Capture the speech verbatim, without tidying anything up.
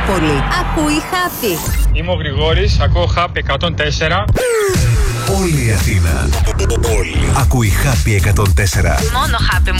Νεάπολη. Ακούει Happy. Είμαι ο Γρηγόρης, ακούω Happy εκατόν τέσσερα. Όλη η Αθήνα. Όλη. Ακούει Happy εκατόν τέσσερα. Μόνο Happy